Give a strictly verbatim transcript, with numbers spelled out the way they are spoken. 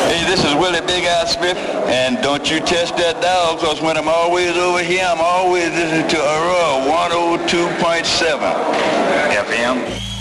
Hey, this is Willie Big Eye Smith, and don't you test that dial, because when I'm always over here, I'm always listening to Aurora one oh two point seven F M.